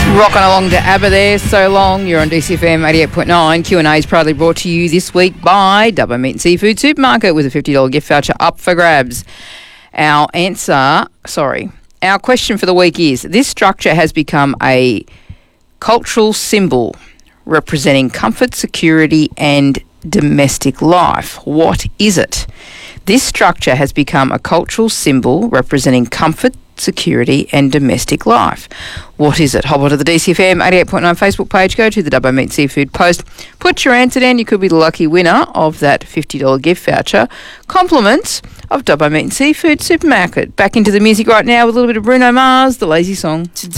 Rocking along to ABBA there, So Long. You're on DCFM 88.9. Q&A is proudly brought to you this week by Dubbo Meat and Seafood Supermarket with a $50 gift voucher up for grabs. Our question for the week is, this structure has become a cultural symbol representing comfort, security and domestic life. What is it? This structure has become a cultural symbol representing comfort, security and domestic life. What is it? Hop onto the DCFM 88.9 Facebook page, go to the Dubbo Meat Seafood post, put your answer in. You could be the lucky winner of that $50 gift voucher. Compliments of Dubbo Meat and Seafood Supermarket. Back into the music right now with a little bit of Bruno Mars, The Lazy Song.